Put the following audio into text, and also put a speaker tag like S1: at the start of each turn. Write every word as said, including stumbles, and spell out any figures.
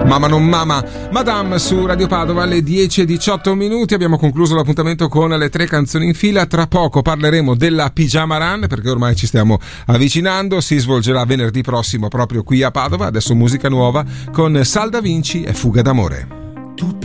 S1: Mamma non mama, Madame su Radio Padova alle dieci e diciotto minuti. Abbiamo concluso l'appuntamento con le tre canzoni in fila. Tra poco parleremo della Pigiama Run, perché ormai ci stiamo avvicinando. Si svolgerà venerdì prossimo proprio qui a Padova. Adesso musica nuova con Sal Da Vinci e Fuga d'amore.